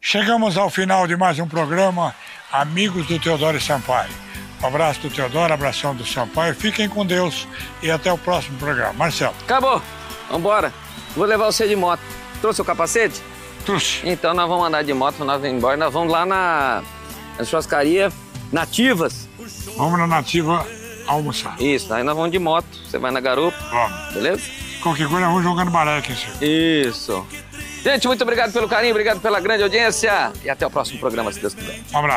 Chegamos ao final de mais um programa, Amigos do Teodoro e Sampaio. Um abraço do Teodoro, abração do Sampaio. Fiquem com Deus e até o próximo programa. Marcelo. Acabou. Vambora. Vou levar você de moto. Trouxe o capacete? Trouxe. Então nós vamos andar de moto, nós vamos embora. Nós vamos lá na churrascaria Nativas. Vamos na Nativa almoçar. Isso, aí nós vamos de moto. Você vai na garupa. Vamos. Beleza? Qualquer coisa, vamos jogando baré aqui em cima. Isso. Gente, muito obrigado pelo carinho, obrigado pela grande audiência. E até o próximo programa, se Deus quiser. Um abraço.